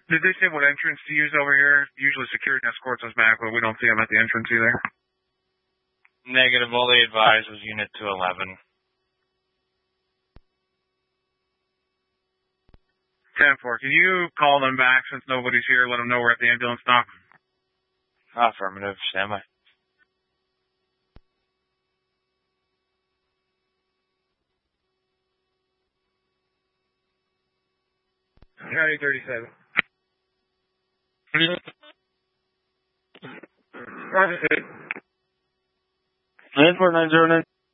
Did they say what entrance to use over here? Usually security escorts us back, but we don't see them at the entrance either. Negative. All they advised was Unit 211. 10-4. Can you call them back since nobody's here? Let them know we're at the ambulance stop. Affirmative. Standby. County 37. Roger. 94909.